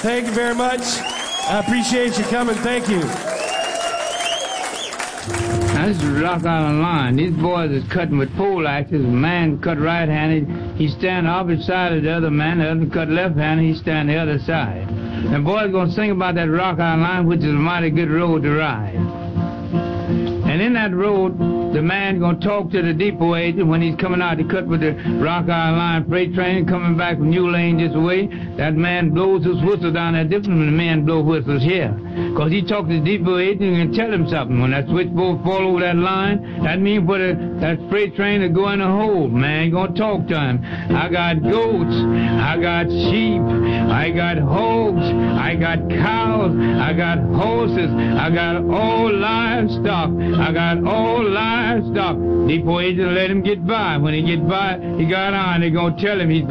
Thank you very much. I appreciate you coming. Thank you. Now, this is Rock Island line. These boys is cutting with pole axes. A man cut right-handed. He stand opposite side of the other man. The other cut left-handed. He stand the other side. The boys going to sing about that Rock Island line, which is a mighty good road to ride. And in that road, the man going to talk to the depot agent when he's coming out to cut with the Rock Island line freight train coming back from New Lane this way. That man blows his whistle down there different than the man blow whistles here. Because he talked to the depot agent and tell him something. When that switchboard fall over that line, that means for that freight train to go in a hole. Man going to talk to him. I got goats. I got sheep. I got hogs. I got cows. I got horses. I got all livestock. I got all livestock. Depot agent let him get by. When he get by, he got on. They're going to tell him he's